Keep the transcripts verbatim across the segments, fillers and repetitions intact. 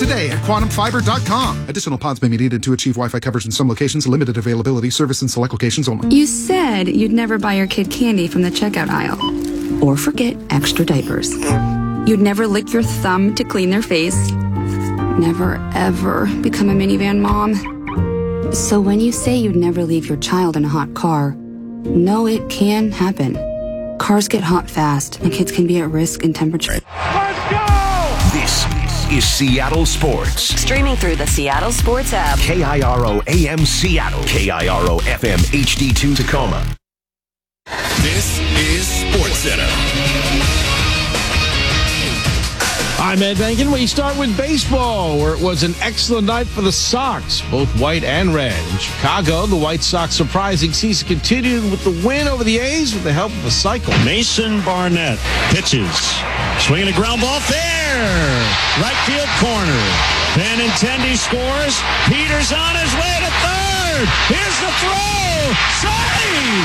today at quantum fiber dot com. Additional pods may be needed to achieve Wi-Fi coverage in some locations. Limited availability. Service in select locations only. You said you'd never buy your kid candy from the checkout aisle. Or forget extra diapers. You'd never lick your thumb to clean their face. Never, ever become a minivan mom. So when you say you'd never leave your child in a hot car, no, it can happen. Cars get hot fast, and kids can be at risk in temperature. Let's go! This is Seattle Sports. Streaming through the Seattle Sports app. K I R O A M Seattle. K I R O F M H D two Tacoma. This is SportsCenter. I'm Ed Benkin. We start with baseball, where it was an excellent night for the Sox, both white and red. In Chicago, the White Sox surprising season continued with the win over the A's with the help of a cycle. Mason Barnett pitches. Swinging a ground ball fair. Right field corner. Benintendi scores. Peters on his way to third. Here's the throw. Save!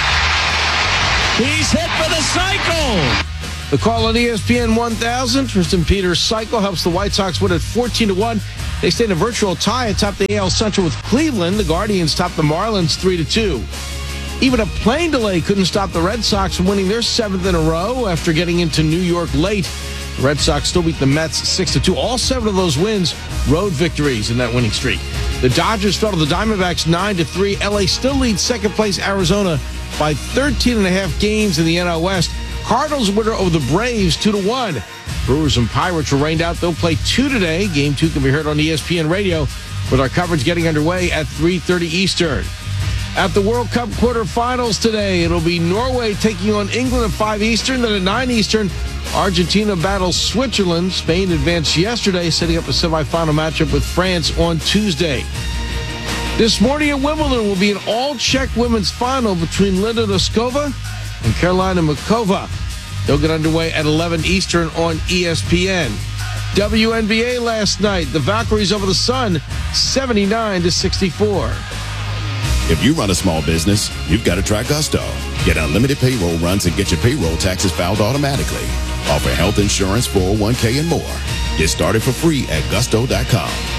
He's hit for the cycle. The call on E S P N one thousand, Tristan Peters' cycle helps the White Sox win at fourteen to one. They stay in a virtual tie atop the A L Central with Cleveland. The Guardians top the Marlins three to two. Even a plane delay couldn't stop the Red Sox from winning their seventh in a row after getting into New York late. The Red Sox still beat the Mets six to two. All seven of those wins, road victories in that winning streak. The Dodgers fell to the Diamondbacks nine to three. L A still leads second place Arizona by thirteen and a half games in the N L West. Cardinals winner over the Braves two to one. Brewers and Pirates were rained out. They'll play two today. Game two can be heard on E S P N Radio with our coverage getting underway at three thirty Eastern. At the World Cup quarterfinals today, it'll be Norway taking on England at five Eastern. Then at nine Eastern, Argentina battles Switzerland. Spain advanced yesterday, setting up a semifinal matchup with France on Tuesday. This morning at Wimbledon will be an all-Czech women's final between Linda Noskova and Karolina Muchova. They'll get underway at eleven Eastern on E S P N. W N B A last night, the Valkyries over the Sun, seventy-nine to sixty-four. If you run a small business, you've got to try Gusto. Get unlimited payroll runs and get your payroll taxes filed automatically. Offer health insurance, four oh one k, and more. Get started for free at gusto dot com.